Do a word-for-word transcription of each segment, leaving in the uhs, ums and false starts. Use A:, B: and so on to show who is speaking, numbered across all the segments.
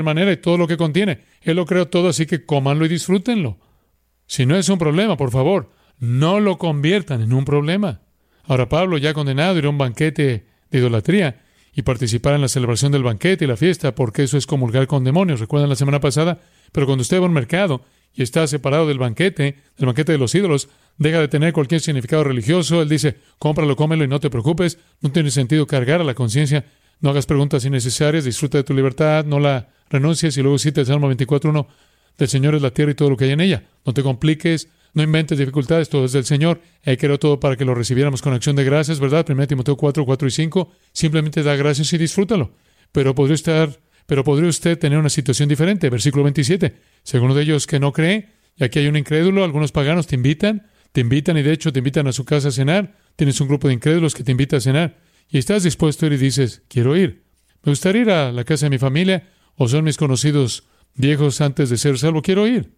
A: manera y todo lo que contiene. Él lo creó todo, así que cómanlo y disfrútenlo. Si no es un problema, por favor, no lo conviertan en un problema. Ahora, Pablo, ya condenado, irá a un banquete de idolatría y participar en la celebración del banquete y la fiesta, porque eso es comulgar con demonios. ¿Recuerdan la semana pasada? Pero cuando usted va a un mercado y está separado del banquete, del banquete de los ídolos, deja de tener cualquier significado religioso. Él dice, cómpralo, cómelo y no te preocupes. No tiene sentido cargar a la conciencia. No hagas preguntas innecesarias, disfruta de tu libertad, no la renuncies. Y luego cita el Salmo veinticuatro uno, del Señor es la tierra y todo lo que hay en ella. No te compliques, no inventes dificultades, todo es del Señor. Él creó todo para que lo recibiéramos con acción de gracias, ¿verdad? primera Timoteo cuatro, cuatro y cinco. Simplemente da gracias y disfrútalo. Pero podría estar, pero podría usted tener una situación diferente. Versículo veintisiete. Si alguno de ellos que no cree, y aquí hay un incrédulo, algunos paganos te invitan, te invitan y de hecho te invitan a su casa a cenar. Tienes un grupo de incrédulos que te invita a cenar y estás dispuesto a ir y dices, quiero ir. Me gustaría ir a la casa de mi familia, o son mis conocidos viejos antes de ser salvo, quiero ir.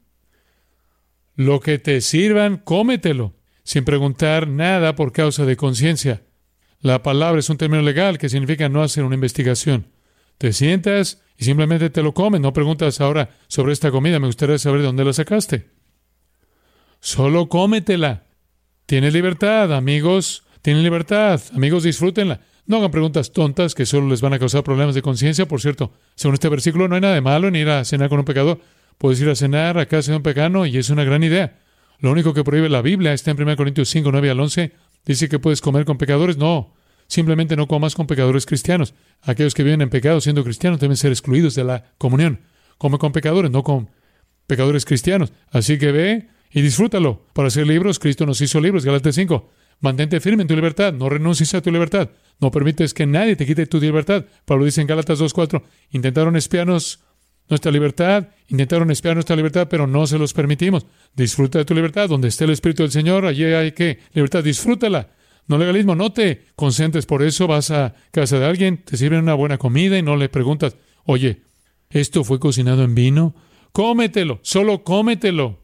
A: Lo que te sirvan, cómetelo, sin preguntar nada por causa de conciencia. La palabra es un término legal que significa no hacer una investigación. Te sientas y simplemente te lo comes. No preguntas ahora sobre esta comida, me gustaría saber de dónde la sacaste. Solo cómetela. Tienes libertad, amigos. Tienen libertad. Amigos, disfrútenla. No hagan preguntas tontas que solo les van a causar problemas de conciencia. Por cierto, según este versículo, no hay nada de malo en ir a cenar con un pecador. Puedes ir a cenar a casa de un pagano y es una gran idea. Lo único que prohíbe la Biblia está en primera Corintios cinco, nueve al once. Dice que puedes comer con pecadores. No, simplemente no comas con pecadores cristianos. Aquellos que viven en pecado siendo cristianos deben ser excluidos de la comunión. Come con pecadores, no con pecadores cristianos. Así que ve y disfrútalo. Para ser libros, Cristo nos hizo libros. Gálatas cinco. Mantente firme en tu libertad. No renuncies a tu libertad. No permites que nadie te quite tu libertad. Pablo dice en Gálatas dos, cuatro. Intentaron espiarnos nuestra libertad. Intentaron espiar nuestra libertad, pero no se los permitimos. Disfruta de tu libertad. Donde esté el Espíritu del Señor, allí hay que libertad. Disfrútala. No legalismo. No te concentres por eso. Vas a casa de alguien, te sirven una buena comida y no le preguntas, oye, ¿esto fue cocinado en vino? Cómetelo. Solo cómetelo.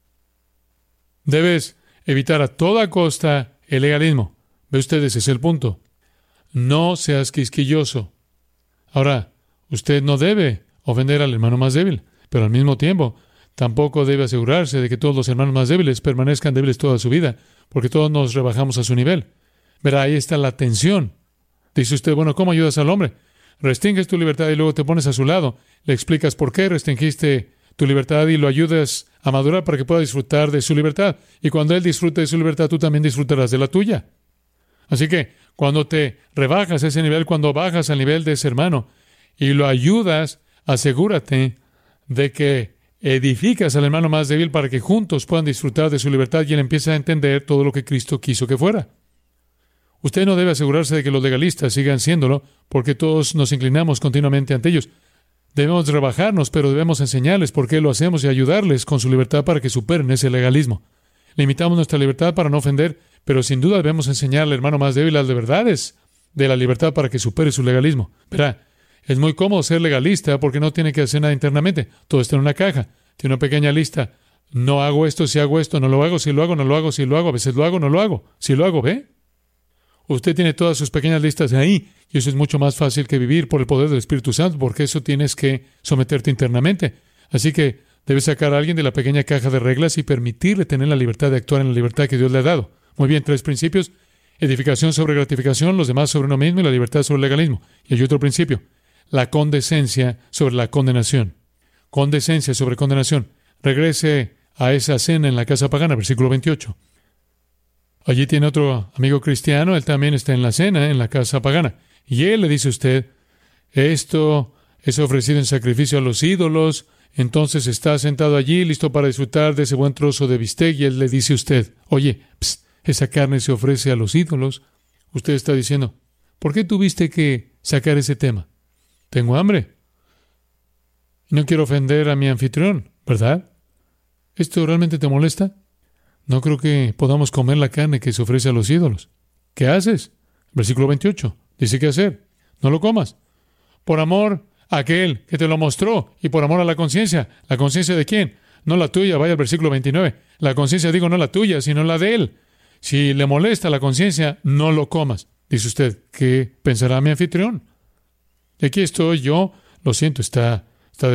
A: Debes evitar a toda costa el legalismo. Ve ustedes, ese es el punto. No seas quisquilloso. Ahora, usted no debe ofender al hermano más débil, pero al mismo tiempo tampoco debe asegurarse de que todos los hermanos más débiles permanezcan débiles toda su vida, porque todos nos rebajamos a su nivel. Verá, ahí está la tensión. Dice usted, bueno, ¿cómo ayudas al hombre? Restringes tu libertad y luego te pones a su lado. Le explicas por qué restringiste tu libertad y lo ayudas a madurar para que pueda disfrutar de su libertad. Y cuando él disfrute de su libertad, tú también disfrutarás de la tuya. Así que cuando te rebajas a ese nivel, cuando bajas al nivel de ese hermano y lo ayudas, asegúrate de que edificas al hermano más débil para que juntos puedan disfrutar de su libertad y él empiece a entender todo lo que Cristo quiso que fuera. Usted no debe asegurarse de que los legalistas sigan siéndolo, porque todos nos inclinamos continuamente ante ellos. Debemos rebajarnos, pero debemos enseñarles por qué lo hacemos y ayudarles con su libertad para que superen ese legalismo. Limitamos nuestra libertad para no ofender, pero sin duda debemos enseñar al hermano más débil las verdades de la libertad para que supere su legalismo. Verá, es muy cómodo ser legalista porque no tiene que hacer nada internamente. Todo está en una caja. Tiene una pequeña lista. No hago esto, si hago esto, no lo hago, si lo hago, no lo hago, si lo hago, a veces lo hago, no lo hago. Si lo hago, ¿ve? Usted tiene todas sus pequeñas listas ahí y eso es mucho más fácil que vivir por el poder del Espíritu Santo, porque eso tienes que someterte internamente. Así que debes sacar a alguien de la pequeña caja de reglas y permitirle tener la libertad de actuar en la libertad que Dios le ha dado. Muy bien, tres principios. Edificación sobre gratificación, los demás sobre uno mismo y la libertad sobre el legalismo. Y hay otro principio. La condescencia sobre la condenación. Condescencia sobre condenación. Regrese a esa cena en la casa pagana, versículo veintiocho. Allí tiene otro amigo cristiano, él también está en la cena, en la casa pagana. Y él le dice a usted, esto es ofrecido en sacrificio a los ídolos, entonces está sentado allí, listo para disfrutar de ese buen trozo de bistec, y él le dice a usted, oye, psst, esa carne se ofrece a los ídolos. Usted está diciendo, ¿por qué tuviste que sacar ese tema? Tengo hambre. No quiero ofender a mi anfitrión, ¿verdad? ¿Esto realmente te molesta? No creo que podamos comer la carne que se ofrece a los ídolos. ¿Qué haces? Versículo veintiocho. Dice qué hacer. No lo comas. Por amor a aquel que te lo mostró y por amor a la conciencia. ¿La conciencia de quién? No la tuya. Vaya al versículo veintinueve. La conciencia, digo, no la tuya, sino la de él. Si le molesta la conciencia, no lo comas. Dice usted, ¿qué pensará mi anfitrión? Y aquí estoy yo. Lo siento, está